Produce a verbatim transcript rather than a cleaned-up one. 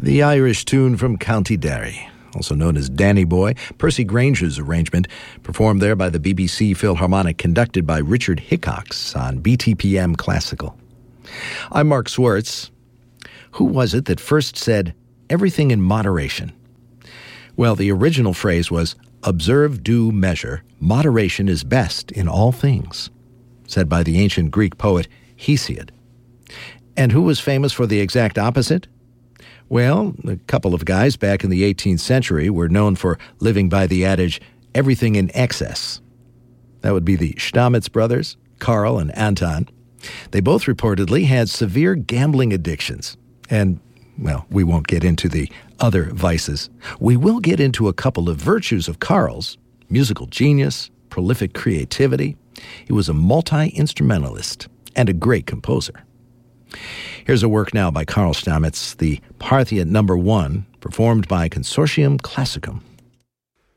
The Irish tune from County Derry, also known as Danny Boy, Percy Granger's arrangement, performed there by the B B C Philharmonic, conducted by Richard Hickox on B T P M Classical. I'm Mark Swartz. Who was it that first said, "Everything in moderation"? Well, the original phrase was, "Observe due measure, moderation is best in all things," said by the ancient Greek poet Hesiod. And who was famous for the exact opposite? Well, a couple of guys back in the eighteenth century were known for living by the adage, "everything in excess." That would be the Stamitz brothers, Karl and Anton. They both reportedly had severe gambling addictions. And, well, we won't get into the other vices. We will get into a couple of virtues of Karl's: musical genius, prolific creativity. He was a multi-instrumentalist and a great composer. Here's a work now by Karl Stamitz, the Parthian Number One, performed by Consortium Classicum.